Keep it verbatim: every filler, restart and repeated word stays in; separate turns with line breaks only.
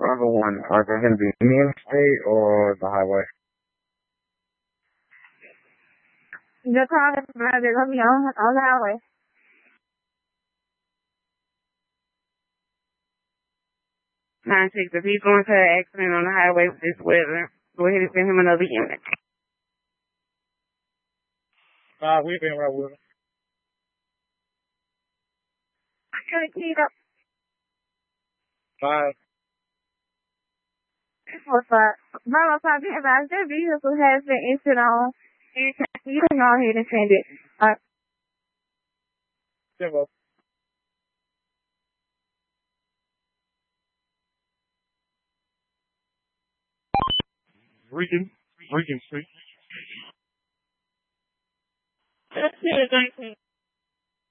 Number one, are they going to be in the interstate or the highway?
The car is they're going to be on, on the highway.
Nine six, if he's going to an accident on the highway with this weather, go ahead and send him another unit.
Uh, we've been right with him.
I couldn't keep up.
Five.
What's up? Bravo, five, be advised, their vehicle has been entered on. You can go ahead and send it. Uh,
Zero. Regan. Regan Street.
That's it, thank you.